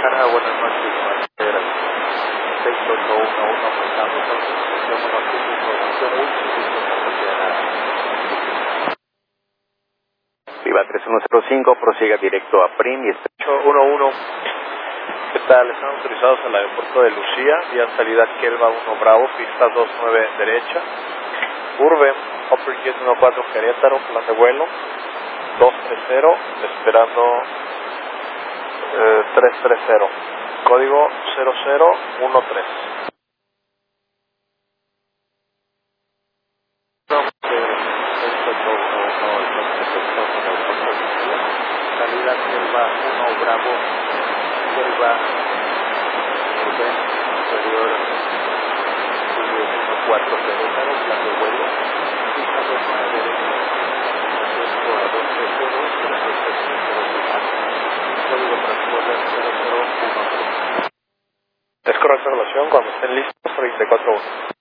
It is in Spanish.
Guadalajara, buenas noches, Masteras. 6811, pasando con Viva 3105, prosiga directo a PRIM y 811. ¿Qué tal? Están autorizados al aeropuerto de Lucía, vía salida Kelva 1 Bravo, pista 29 derecha. Urbe, Upperjet 14 Querétaro, plan de vuelo 230, esperando 330, código 0013. Salida Kelva 1 Bravo, Kelva Urbe, superior 4 Querétaro, plan de vuelo, pista 29 derecha, respecto a 230, código transporte 0013. Es correcta relación, cuando estén listos, 34-1.